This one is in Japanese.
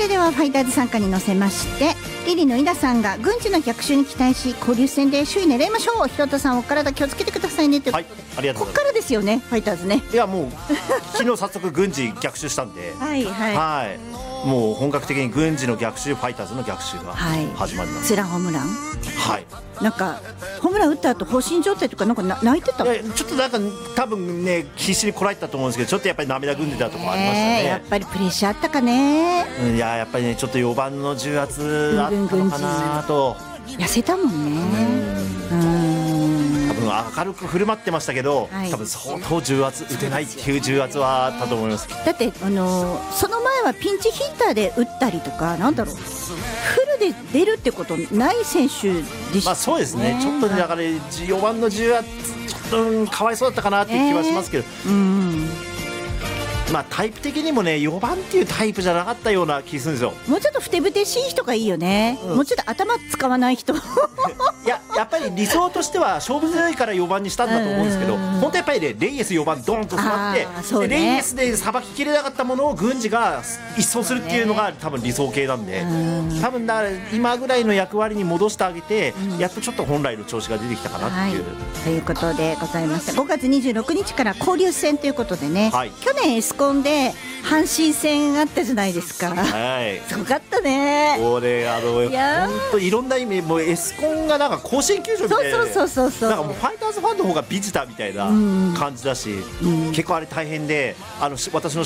れではファイターズ参加に乗せまして、リリーの井田さんが郡司の逆襲に期待し交流戦で首位狙いましょう。ひろたさんお体気をつけてくださいねということで、 ありがとうこっございます。 からですよね、ファイターズね。 いやもう昨日早速郡司逆襲したんではいはい、 もう本格的に郡司の逆襲、ファイターズの逆襲が始まります。 ツーランホームラン、 はい、 なんかホームラン打った後放心状態とかなんか泣いてた。 ちょっとなんか多分ね必死にこらえたと思うんですけど、ちょっとやっぱり涙ぐんでたところありましたね。 やっぱりプレッシャーあったかね。 いややっぱりねちょっと4番の重圧あったのかなと。 痩せたもんね。 多分明るく振る舞ってましたけど、多分相当重圧打てないっていう重圧はあったと思います。 だってその前はピンチヒッターで打ったりとか、なんだろう、フルで出るってことない選手でしたね。 そうですね、ちょっとだから4番の重圧ちょっとかわいそうだったかなっていう気はしますけど、タイプ的にもね4番っていうタイプじゃなかったような気するんですよ。 もうちょっとふてぶてしい人がいいよね、もうちょっと頭使わない人やっぱり理想としては勝負強いから4番にしたんだと思うんですけど、本当やっぱりねレイエス4番ドンと座って、レイエスでさばききれなかったものを郡司が一掃するっていうのが多分理想形なんで、多分だから今ぐらいの役割に戻してあげて、やっとちょっと本来の調子が出てきたかなっていう、 ということでございました。5月26日から交流戦ということでね、去年エスコンで阪神戦あったじゃないですか。すごかったね。 これ本当いろんな意味、もうエスコンがなんか甲子園球場みたいな、なんかもうファイターズファンの方がビジターみたいな感じだし、結構あれ大変で、私の